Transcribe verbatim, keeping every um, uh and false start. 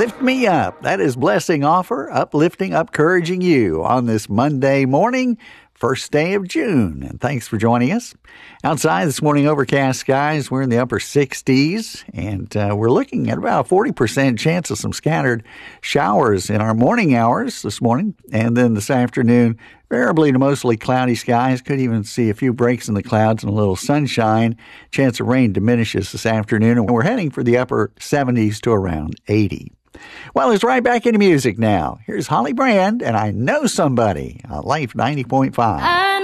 Lift me up. That is Blessing Offer, uplifting, upcouraging you on this Monday morning, first day of June. And thanks for joining us. Outside this morning, overcast skies. We're in the upper sixties, and uh, we're looking at about a forty percent chance of some scattered showers in our morning hours this morning. And then this afternoon, variably to mostly cloudy skies. Could even see a few breaks in the clouds and a little sunshine. Chance of rain diminishes this afternoon, and we're heading for the upper seventies to around eighty. Well, it's right back into music now. Here's Holly Brand, and I Know Somebody on Life ninety point five.